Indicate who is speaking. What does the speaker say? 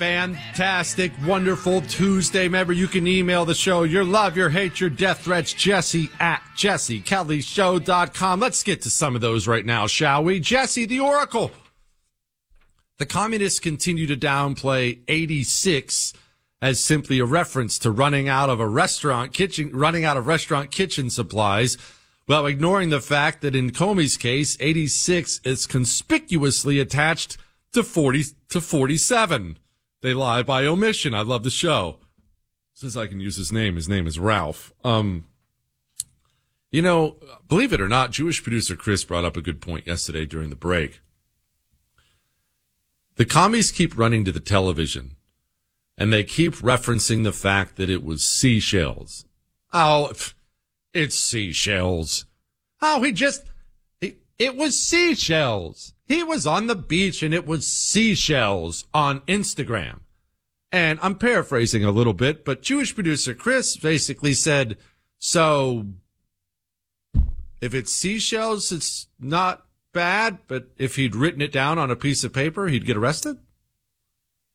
Speaker 1: fantastic, wonderful Tuesday. Remember, you can email the show your love, your hate, your death threats, Jesse at JesseKellyShow.com. Let's get to some of those right now, shall we? Jesse, the Oracle. The communists continue to downplay 86 as simply a reference to running out of restaurant kitchen supplies, while ignoring the fact that in Comey's case, 86 is conspicuously attached to 47. They lie by omission. I love the show. Since I can use his name is Ralph. Believe it or not, Jewish producer Chris brought up a good point yesterday during the break. The commies keep running to the television, and they keep referencing the fact that it was seashells. Oh, it's seashells. Oh, it was seashells. He was on the beach, and it was seashells on Instagram. And I'm paraphrasing a little bit, but Jewish producer Chris basically said, so if it's seashells, it's not bad, but if he'd written it down on a piece of paper, he'd get arrested?